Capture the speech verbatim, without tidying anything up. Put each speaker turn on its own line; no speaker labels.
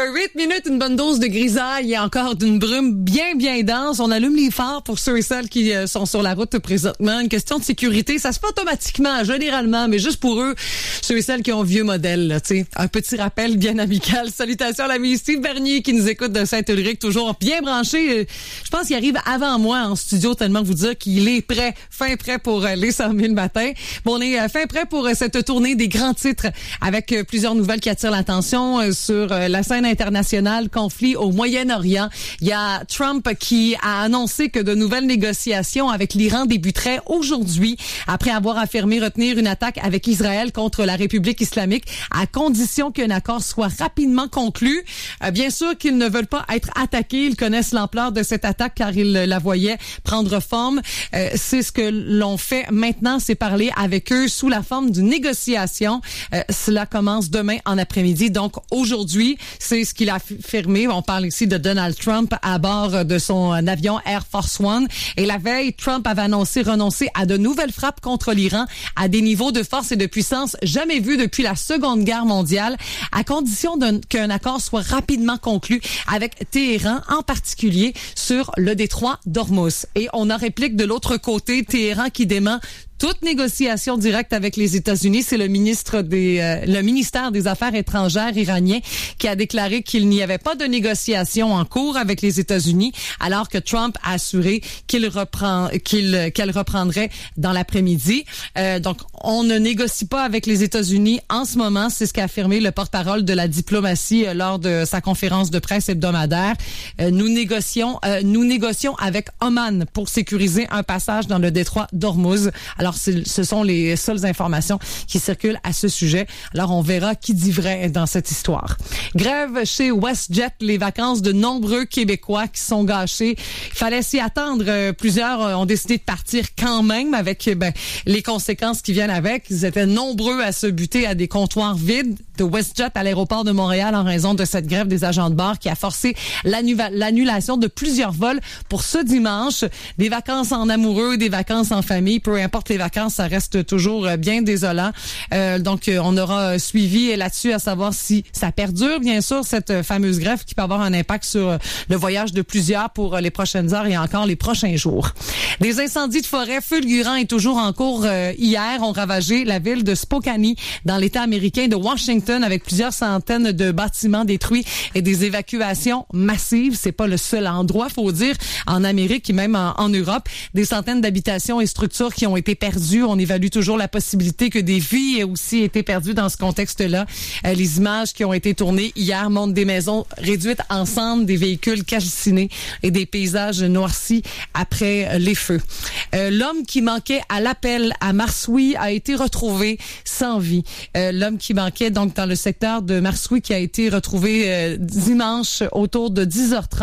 huit minutes, une bonne dose de grisaille et encore d'une brume bien, bien dense. On allume les phares pour ceux et celles qui euh, sont sur la route présentement. Une question de sécurité, ça se fait automatiquement, généralement, mais juste pour eux, ceux et celles qui ont un vieux modèle, là, tu sais. Un petit rappel bien amical. Salutations à l'ami Steve Bernier qui nous écoute de Saint-Ulrich, toujours bien branché. Je pense qu'il arrive avant moi en studio, tellement vous dire qu'il est prêt, fin prêt pour euh, les cent mille matins. Bon, on est euh, fin prêt pour euh, cette tournée des grands titres avec euh, plusieurs nouvelles qui attirent l'attention euh, sur euh, la scène internationale, conflit au Moyen-Orient. Il y a Trump qui a annoncé que de nouvelles négociations avec l'Iran débuteraient aujourd'hui après avoir affirmé retenir une attaque avec Israël contre la République islamique à condition qu'un accord soit rapidement conclu. Euh, bien sûr qu'ils ne veulent pas être attaqués. Ils connaissent l'ampleur de cette attaque car ils la voyaient prendre forme. Euh, c'est ce que l'on fait maintenant, c'est parler avec eux sous la forme d'une négociation. Euh, cela commence demain en après-midi. Donc aujourd'hui, c'est ce qu'il a affirmé. On parle ici de Donald Trump à bord de son avion Air Force One. Et la veille, Trump avait annoncé renoncer à de nouvelles frappes contre l'Iran à des niveaux de force et de puissance jamais vus depuis la Seconde Guerre mondiale, à condition qu'un accord soit rapidement conclu avec Téhéran, en particulier sur le détroit d'Ormuz. Et on en réplique de l'autre côté, Téhéran qui dément toute négociation directe avec les États-Unis. C'est le ministre des, euh, le ministère des Affaires étrangères iranien qui a déclaré qu'il n'y avait pas de négociation en cours avec les États-Unis, alors que Trump a assuré qu'il reprend, qu'il, qu'elle reprendrait dans l'après-midi. Euh, donc, on ne négocie pas avec les États-Unis en ce moment. C'est ce qu'a affirmé le porte-parole de la diplomatie euh, lors de sa conférence de presse hebdomadaire. Euh, nous négocions, euh, nous négocions avec Oman pour sécuriser un passage dans le détroit d'Ormuz. Alors, ce sont les seules informations qui circulent à ce sujet. Alors, on verra qui dit vrai dans cette histoire. Grève chez WestJet, les vacances de nombreux Québécois qui sont gâchés. Il fallait s'y attendre. Plusieurs ont décidé de partir quand même avec ben, les conséquences qui viennent avec. Ils étaient nombreux à se buter à des comptoirs vides de WestJet à l'aéroport de Montréal en raison de cette grève des agents de bord qui a forcé l'annulation de plusieurs vols pour ce dimanche. Des vacances en amoureux, des vacances en famille, peu importe les vacances, ça reste toujours bien désolant. Euh, donc, on aura suivi là-dessus à savoir si ça perdure, bien sûr, cette fameuse grève qui peut avoir un impact sur le voyage de plusieurs pour les prochaines heures et encore les prochains jours. Des incendies de forêt fulgurants et toujours en cours euh, hier ont ravagé la ville de Spokane dans l'État américain de Washington avec plusieurs centaines de bâtiments détruits et des évacuations massives. C'est pas le seul endroit, faut dire, en Amérique et même en, en Europe. Des centaines d'habitations et structures qui ont été perdues. On évalue toujours la possibilité que des vies aient aussi été perdues dans ce contexte-là. Euh, les images qui ont été tournées hier montrent des maisons réduites en cendres, des véhicules calcinés et des paysages noircis après les feux. Euh, l'homme qui manquait à l'appel à Marsouilles a été retrouvé sans vie. Euh, l'homme qui manquait donc dans le secteur de Marsouilles qui a été retrouvé euh, dimanche autour de dix heures trente.